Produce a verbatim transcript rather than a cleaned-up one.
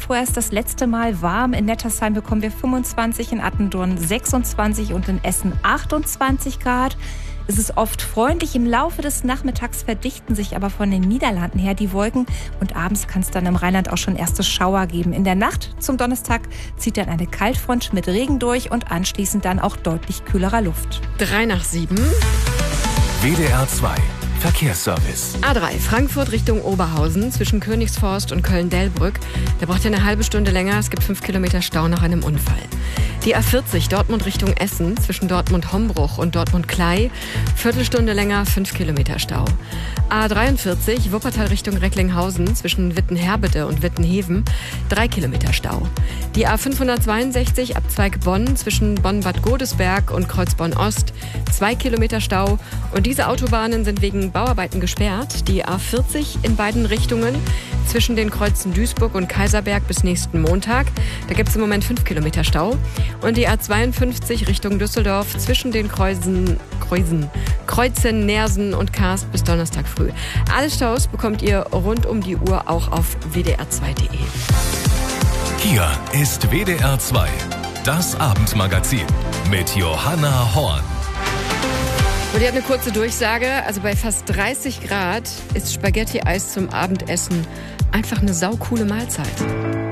vorerst das letzte Mal warm. In Nettersheim bekommen wir fünfundzwanzig, in Attendorn sechsundzwanzig und in Essen achtundzwanzig Grad. Es ist oft freundlich. Im Laufe des Nachmittags verdichten sich aber von den Niederlanden her die Wolken. Und abends kann es dann im Rheinland auch schon erste Schauer geben. In der Nacht zum Donnerstag zieht dann eine Kaltfront mit Regen durch und anschließend dann auch deutlich kühlerer Luft. Drei nach sieben. W D R zwei Verkehrsservice. A drei, Frankfurt Richtung Oberhausen zwischen Königsforst und Köln-Delbrück. Da braucht ihr eine halbe Stunde länger. Es gibt fünf Kilometer Stau nach einem Unfall. Die A vierzig, Dortmund Richtung Essen zwischen Dortmund-Hombruch und Dortmund-Klei. Viertelstunde länger, fünf Kilometer Stau. A dreiundvierzig, Wuppertal Richtung Recklinghausen zwischen Wittenherbede und Wittenheven. Drei Kilometer Stau. Die A fünfhundertzweiundsechzig, Abzweig Bonn zwischen Bonn-Bad Godesberg und Kreuzborn-Ost. Zwei Kilometer Stau. Und diese Autobahnen sind wegen Bauarbeiten gesperrt. Die A vierzig in beiden Richtungen zwischen den Kreuzen Duisburg und Kaiserberg bis nächsten Montag. Da gibt es im Moment fünf Kilometer Stau. Und die A zweiundfünfzig Richtung Düsseldorf zwischen den Kreuzen, Kreuzen, Kreuzen, Nersen und Karst bis Donnerstag früh. Alle Staus bekommt ihr rund um die Uhr auch auf w d r zwei punkt d e. Hier ist W D R zwei, das Abendmagazin mit Johanna Horn. Und ihr habt eine kurze Durchsage. Also bei fast dreißig Grad ist Spaghetti-Eis zum Abendessen einfach eine saukoole Mahlzeit.